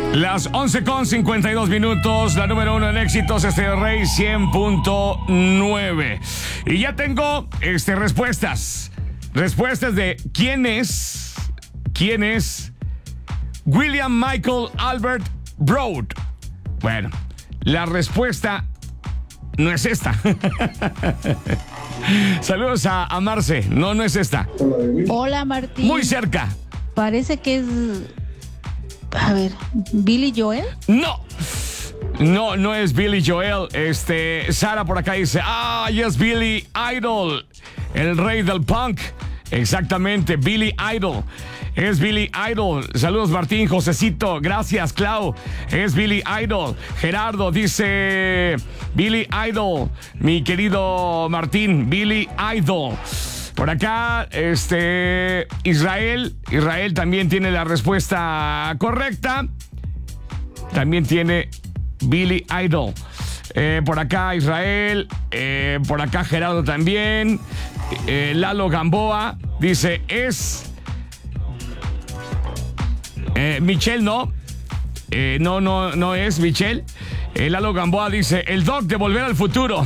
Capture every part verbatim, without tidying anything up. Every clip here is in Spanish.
Las once con cincuenta y dos minutos, la número uno en éxitos, Estéreo Rey cien punto nueve. Y ya tengo este, respuestas. Respuestas de quién es, quién es William Michael Albert Broad. Bueno, la respuesta no es esta. Saludos a, a Marce. No, no es esta. Hola, Martín. Muy cerca. Parece que es... A ver, ¿Billy Joel? No. No, no es Billy Joel. Este, Sara por acá dice, ah, yes, Billy Idol, el rey del punk. Exactamente, Billy Idol. Es Billy Idol. Saludos, Martín. Josecito, gracias, Clau. Es Billy Idol. Gerardo dice Billy Idol. Mi querido Martín, Billy Idol. Por acá, este, Israel. Israel también tiene la respuesta correcta. También tiene Billy Idol. Eh, por acá, Israel. Eh, por acá, Gerardo también. Eh, Lalo Gamboa dice, es... Eh, Michelle, no. Eh, no, no, no es Michelle. Eh, Lalo Gamboa dice, el Doc de Volver al Futuro.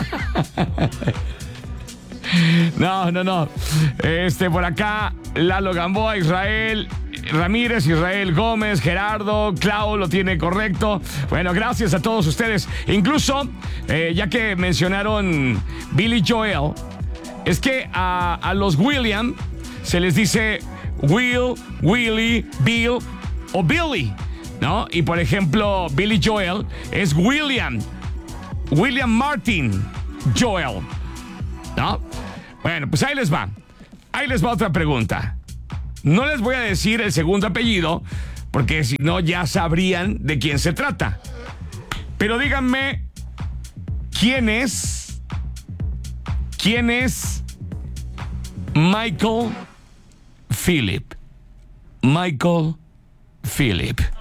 No, no, no. Este, por acá, Lalo Gamboa, Israel Ramírez, Israel Gómez, Gerardo, Clau lo tiene correcto. Bueno, gracias a todos ustedes. Incluso, eh, ya que mencionaron Billy Joel, es que a, a los William se les dice Will, Willie, Bill o Billy, ¿no? Y por ejemplo, Billy Joel es William, William Martin Joel, ¿no? Bueno, pues ahí les va. Ahí les va otra pregunta. No les voy a decir el segundo apellido, porque si no ya sabrían de quién se trata. Pero díganme, ¿quién es? ¿Quién es Michael Phillip? Michael Phillip.